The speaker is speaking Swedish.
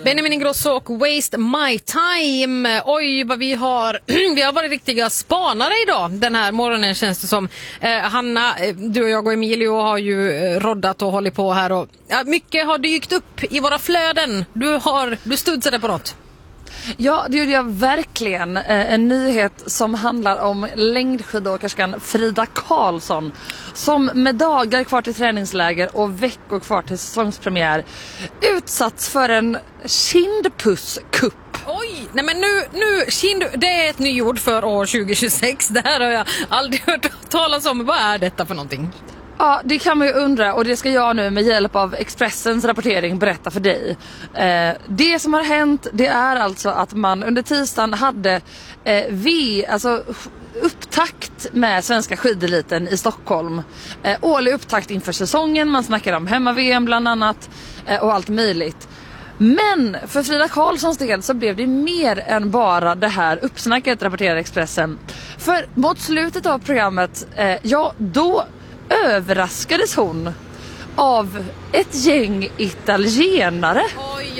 Benjamin Ingrosso och Waste My Time. Oj, vad vi har varit riktiga spanare idag den här morgonen, känns det som. Hanna, du och jag och Emilio har ju roddat och hållit på här. Och, mycket har dykt upp i våra flöden. Du studsade på något. Ja, det gjorde jag verkligen. En nyhet som handlar om längdskidåkerskan Frida Karlsson som med dagar kvar till träningsläger och veckor kvar till säsongspremiär utsatts för en kindpusskupp. Oj, nej men nu det är ett nyord för år 2026. Det här har jag aldrig hört talas om. Vad är detta för någonting? Ja, det kan man ju undra, och det ska jag nu med hjälp av Expressens rapportering berätta för dig. Det som har hänt, det är alltså att man under tisdagen hade upptakt med svenska skideliten i Stockholm. Årlig upptakt inför säsongen, man snackar om hemma-VM bland annat och allt möjligt. Men för Frida Karlssons del så blev det mer än bara det här uppsnacket, rapporterar Expressen. För mot slutet av programmet, då överraskades hon av ett gäng italienare.